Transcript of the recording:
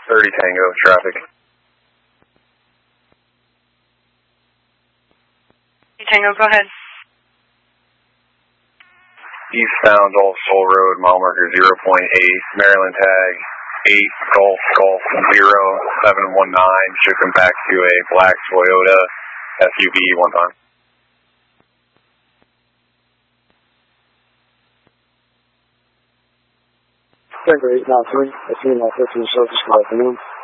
30 Tango, traffic. Tango, go ahead. Eastbound Old Soul Road, mile marker 0.8, Maryland tag 8 Golf 0719, should come back to a black Toyota SUV one time. Tango 893, I see my 15 service, good afternoon.